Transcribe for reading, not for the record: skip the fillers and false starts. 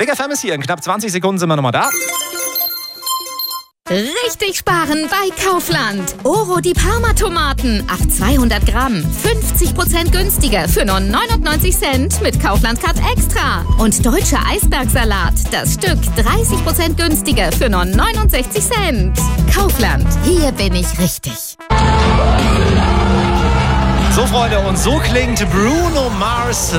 Big FM ist hier. In knapp 20 Sekunden sind wir nochmal da. Richtig sparen bei Kaufland. Oro die Parma-Tomaten auf 200 Gramm. 50% günstiger für nur 99 Cent mit Kaufland Card Extra. Und deutscher Eisbergsalat. Das Stück 30% günstiger für nur 69 Cent. Kaufland. Hier bin ich richtig. So, Freunde, und so klingt Bruno Mars